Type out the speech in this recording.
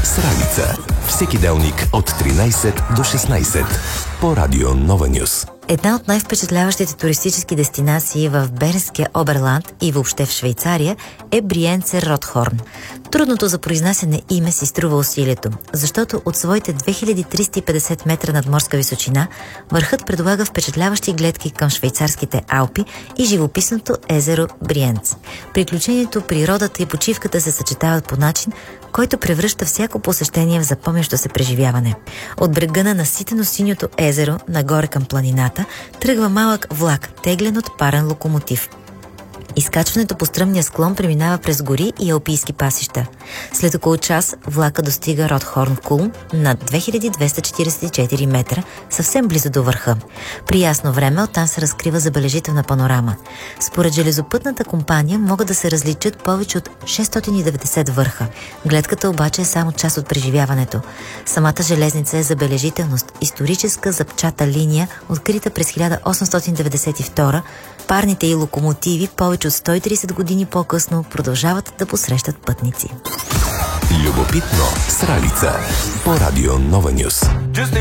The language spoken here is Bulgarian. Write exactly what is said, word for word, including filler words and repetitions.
с Ралица. Всеки делник от тринайсет до шестнайсет по Радио Нова Нюс. Една от най-впечатляващите туристически дестинации в Бернския Оберланд и въобще в Швейцария е Бриенцер Ротхорн. Трудното за произнасяне име си струва усилието, защото от своите две хиляди триста и петдесет метра надморска височина върхът предлага впечатляващи гледки към швейцарските Алпи и живописното езеро Бриенц. Приключението, природата и почивката се съчетават по начин, който превръща всяко посещение в запомнящо се преживяване. От брега на наситено синьото езеро, нагоре към планината, тръгва малък влак, теглен от парен локомотив. Изкачването по стръмния склон преминава през гори и алпийски пасища. След около час влака достига Ротхорн Кулм над две хиляди двеста четирийсет и четири метра, съвсем близо до върха. При ясно време оттам се разкрива забележителна панорама. Според железопътната компания могат да се различат повече от шестстотин и деветдесет върха. Гледката обаче е само част от преживяването. Самата железница е забележителност, историческа запчата линия, открита през хиляда осемстотин деветдесет и втора. Парните и локомотиви повече от сто и трийсет години по-късно продължават да посрещат пътници. Любопитно с Ралица по Радио Нова Нюс.